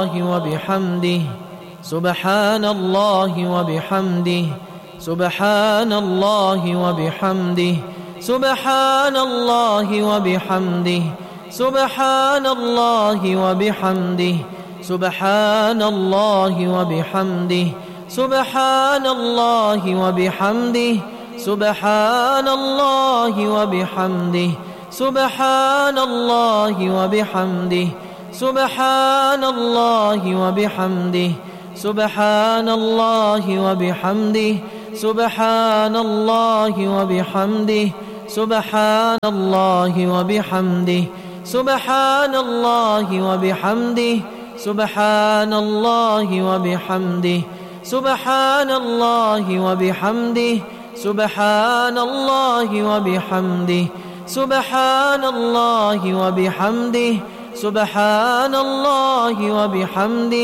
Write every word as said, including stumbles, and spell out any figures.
الله وبحمده سبحان الله وبحمده سبحان الله وبحمده سبحان الله وبحمده سبحان الله وبحمده سبحان الله وبحمده سبحان الله وبحمده سبحان الله وبحمده سبحان الله وبحمده سبحان الله وبحمده سبحان الله وبحمده سبحان الله وبحمده سبحان الله وبحمده سبحان الله وبحمده سبحان الله وبحمده سبحان الله وبحمده سبحان الله وبحمده سبحان الله وبحمده سبحان الله وبحمده